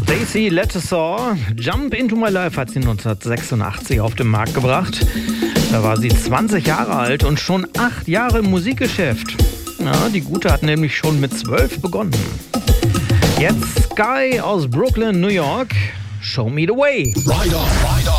Stacey Lettesaw, Jump Into My Life hat sie 1986 auf den Markt gebracht. Da war sie 20 Jahre alt und schon 8 Jahre im Musikgeschäft. Ja, die Gute hat nämlich schon mit 12 begonnen. Jetzt Sky aus Brooklyn, New York. Show Me the Way. Ride on, ride on.